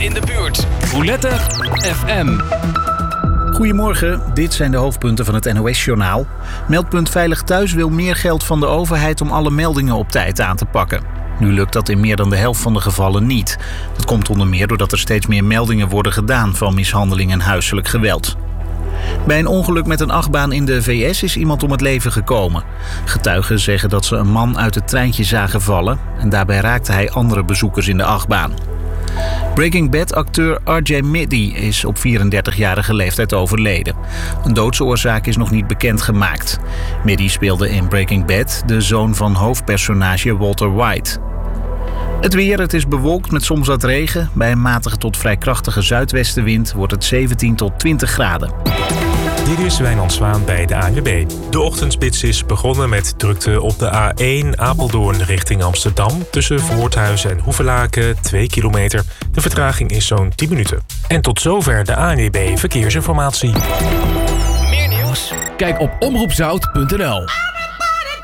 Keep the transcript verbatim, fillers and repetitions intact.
in de buurt. Roulette F M. Goedemorgen, dit zijn de hoofdpunten van het N O S-journaal. Meldpunt Veilig Thuis wil meer geld van de overheid om alle meldingen op tijd aan te pakken. Nu lukt dat in meer dan de helft van de gevallen niet. Dat komt onder meer doordat er steeds meer meldingen worden gedaan van mishandeling en huiselijk geweld. Bij een ongeluk met een achtbaan in de V S is iemand om het leven gekomen. Getuigen zeggen dat ze een man uit het treintje zagen vallen en daarbij raakte hij andere bezoekers in de achtbaan. Breaking Bad-acteur R J Middy is op vierendertigjarige leeftijd overleden. Een doodsoorzaak is nog niet bekendgemaakt. Middy speelde in Breaking Bad de zoon van hoofdpersonage Walter White. Het weer, het is bewolkt met soms wat regen. Bij een matige tot vrij krachtige zuidwestenwind wordt het zeventien tot twintig graden. Dit is Wijnand Zwaan bij de A N W B. De ochtendspits is begonnen met drukte op de A één Apeldoorn richting Amsterdam. Tussen Voorthuizen en Hoevelaken, twee kilometer. De vertraging is zo'n tien minuten. En tot zover de A N W B Verkeersinformatie. Meer nieuws? Kijk op omroepzout punt n l.